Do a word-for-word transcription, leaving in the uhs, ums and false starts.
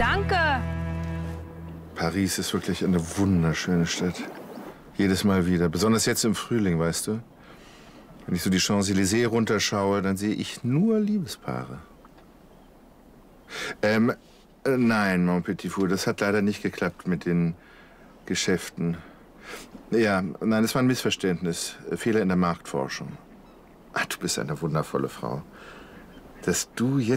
Danke. Paris ist wirklich eine wunderschöne Stadt. Jedes Mal wieder. Besonders jetzt im Frühling, weißt du? Wenn ich so die Champs-Élysées runterschaue, dann sehe ich nur Liebespaare. Ähm, äh, nein, mon petit fou, das hat leider nicht geklappt mit den Geschäften. Ja, nein, das war ein Missverständnis. Fehler in der Marktforschung. Ach, du bist eine wundervolle Frau. Dass du jetzt